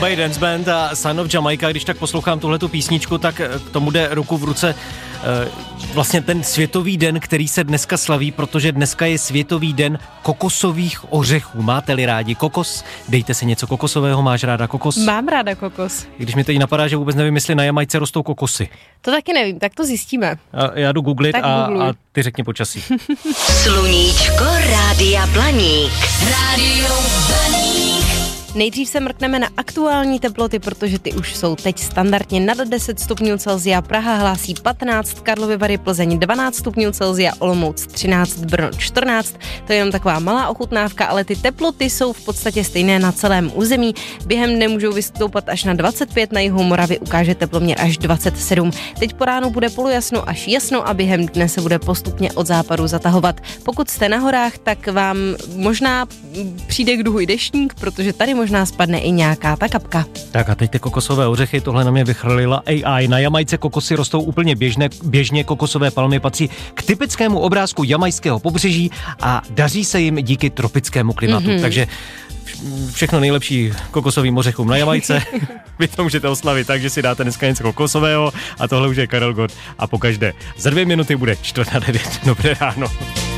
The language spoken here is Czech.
Bombay Dance Band a Son of Jamaica. Když tak poslouchám tuhletu písničku, tak k tomu jde ruku v ruce vlastně ten světový den, který se dneska slaví, protože dneska je světový den kokosových ořechů. Máte-li rádi kokos? Dejte si něco kokosového. Máš ráda kokos? Mám ráda kokos. Když mi teď napadá, že vůbec nevím, jestli na Jamajce rostou kokosy. To taky nevím, tak to zjistíme. Já jdu googlit a ty řekni počasí. Sluníčko Rádia Blaník. Rádio Blaník. Nejdřív se mrkneme na aktuální teploty, protože ty už jsou teď standardně nad 10 stupňů Celsia. Praha hlásí 15, Karlovy Vary, Plzeň 12 stupňů Celsia, Olomouc 13, Brno 14. To je jenom taková malá ochutnávka, ale ty teploty jsou v podstatě stejné na celém území. Během dne můžou vystoupat až na 25, na jihu Moravy ukáže teploměr až 27. Teď po ránu bude polojasno až jasno a během dne se bude postupně od západu zatahovat. Pokud jste na horách, tak vám možná přijde k duhu i deštník, protože tady možná spadne i nějaká ta kapka. Tak a teď ty kokosové ořechy, tohle na mě vychrlila AI. Na Jamajce kokosy rostou úplně běžně kokosové palmy patří k typickému obrázku jamajského pobřeží a daří se jim díky tropickému klimatu. Takže všechno nejlepší kokosovým ořechům na Jamajce. Vy to můžete oslavit, takže si dáte dneska něco kokosového a tohle už je Karel Gott a pokaždé za 2 minuty bude 8:45. Dobré ráno.